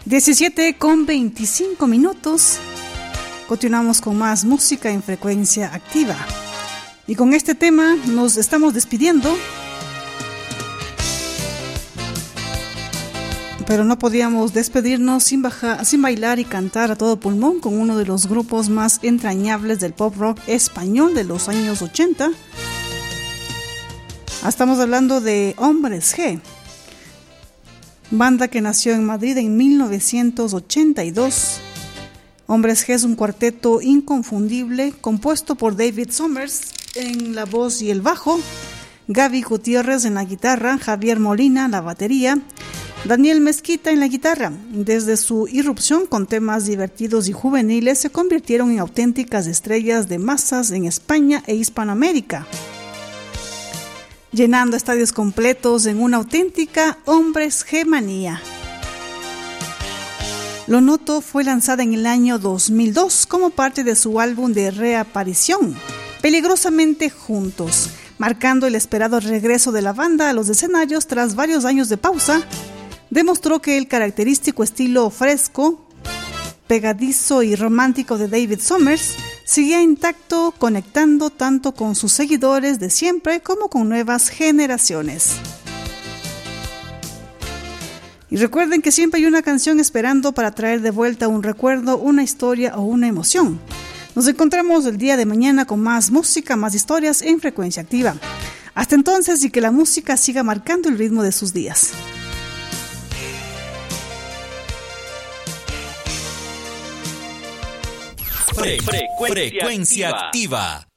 17:25. Continuamos con más música en frecuencia activa. Y con este tema nos estamos despidiendo. Pero no podíamos despedirnos sin bailar y cantar a todo pulmón con uno de los grupos más entrañables del pop rock español de los años 80. Estamos hablando de Hombres G, banda que nació en Madrid en 1982. Hombres G es un cuarteto inconfundible compuesto por David Summers en la voz y el bajo, Gaby Gutiérrez en la guitarra, Javier Molina en la batería, Daniel Mezquita en la guitarra. Desde su irrupción con temas divertidos y juveniles se convirtieron en auténticas estrellas de masas en España e Hispanoamérica, llenando estadios completos en una auténtica Hombres G manía. Lo Noto fue lanzada en el año 2002 como parte de su álbum de reaparición, Peligrosamente Juntos, marcando el esperado regreso de la banda a los escenarios tras varios años de pausa. Demostró que el característico estilo fresco, pegadizo y romántico de David Summers seguía intacto, conectando tanto con sus seguidores de siempre como con nuevas generaciones. Y recuerden que siempre hay una canción esperando para traer de vuelta un recuerdo, una historia o una emoción. Nos encontramos el día de mañana con más música, más historias en frecuencia activa. Hasta entonces, y que la música siga marcando el ritmo de sus días. Frecuencia activa.